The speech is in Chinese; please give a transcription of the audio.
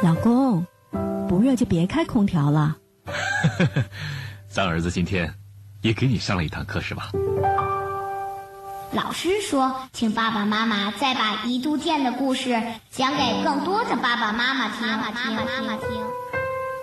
老公，不热就别开空调了。 咱儿子今天也给你上了一堂课是吧？ 老师说，请爸爸妈妈再把1度电的故事讲给更多的爸爸妈妈听。